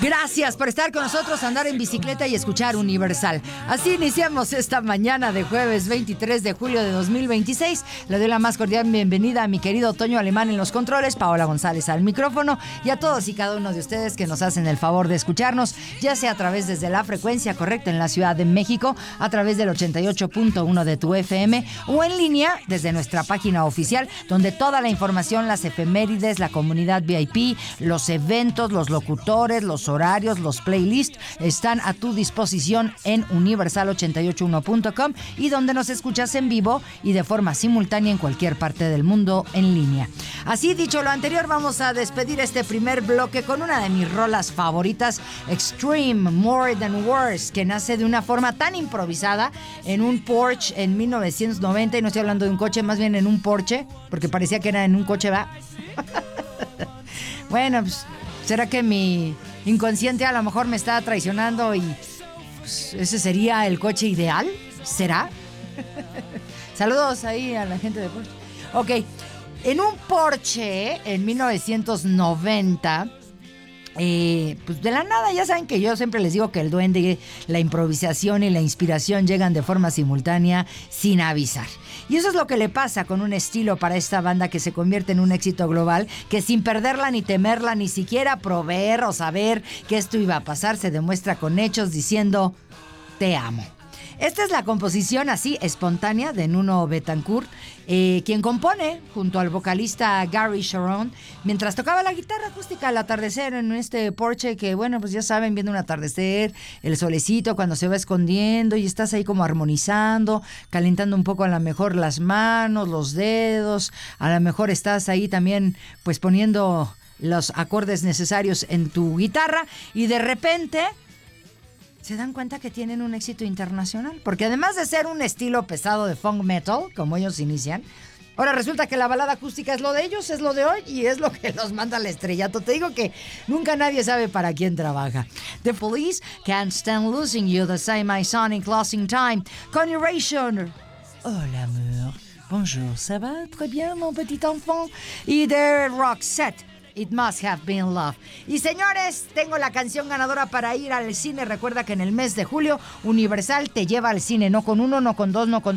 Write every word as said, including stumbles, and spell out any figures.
Gracias por estar con nosotros, andar en bicicleta y escuchar Universal. Así iniciamos esta mañana de jueves veintitrés de julio de dos mil veintiséis. Le doy la más cordial bienvenida a mi querido Toño Alemán en los controles, Paola González al micrófono y a todos y cada uno de ustedes que nos hacen el favor de escucharnos, ya sea a través desde la frecuencia correcta en la Ciudad de México, a través del ochenta y ocho punto uno de tu F M o en línea desde nuestra página oficial, donde toda la información, las efemérides, la comunidad V I P, los eventos, los locutores, los horarios, los playlists están a tu disposición en universal ochenta y ocho punto uno punto com y donde nos escuchas en vivo y de forma simultánea en cualquier parte del mundo en línea. Así, dicho lo anterior, vamos a despedir este primer bloque con una de mis rolas favoritas, Extreme, More Than Words, que nace de una forma tan improvisada en un Porsche en mil novecientos noventa, y no estoy hablando de un coche, más bien en un Porsche, porque parecía que era en un coche, ¿va? Bueno, pues, ¿será que mi inconsciente a lo mejor me está traicionando y pues, ese sería el coche ideal? ¿Será? Saludos ahí a la gente de Porsche. Ok, en un Porsche en mil novecientos noventa, eh, pues de la nada, ya saben que yo siempre les digo que el duende, la improvisación y la inspiración llegan de forma simultánea sin avisar. Y eso es lo que le pasa con un estilo para esta banda que se convierte en un éxito global, que sin perderla ni temerla, ni siquiera proveer o saber que esto iba a pasar, se demuestra con hechos diciendo te amo. Esta es la composición así espontánea de Nuno Betancourt, eh, quien compone junto al vocalista Gary Sharon mientras tocaba la guitarra acústica al atardecer en este Porsche que, bueno, pues ya saben, viendo un atardecer, el solecito cuando se va escondiendo y estás ahí como armonizando, calentando un poco a lo mejor las manos, los dedos, a lo mejor estás ahí también pues poniendo los acordes necesarios en tu guitarra y de repente se dan cuenta que tienen un éxito internacional, porque además de ser un estilo pesado de funk metal, como ellos inician, ahora resulta que la balada acústica es lo de ellos, es lo de hoy y es lo que los manda al estrellato. Te digo que nunca nadie sabe para quién trabaja. The Police, Can't Stand Losing You, The Same My Sonic, Closing Time, Conjuration, Hola amour, bonjour, ça va? Très bien, mon petit enfant. Y The Roxette, It Must Have Been Love. Y señores, tengo la canción ganadora para ir al cine. Recuerda que en el mes de julio Universal te lleva al cine, no con uno, no con dos, no con